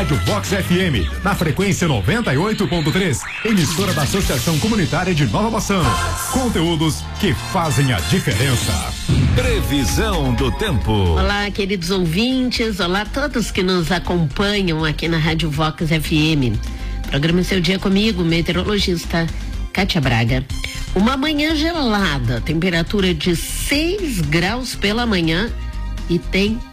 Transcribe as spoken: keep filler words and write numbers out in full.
Rádio Vox F M, na frequência noventa e oito ponto três, emissora da Associação Comunitária de Nova Bassano. Conteúdos que fazem a diferença. Previsão do tempo. Olá, queridos ouvintes, olá a todos que nos acompanham aqui na Rádio Vox F M. Programa Seu Dia comigo, meteorologista Kátia Braga. Uma manhã gelada, temperatura de seis graus pela manhã e tem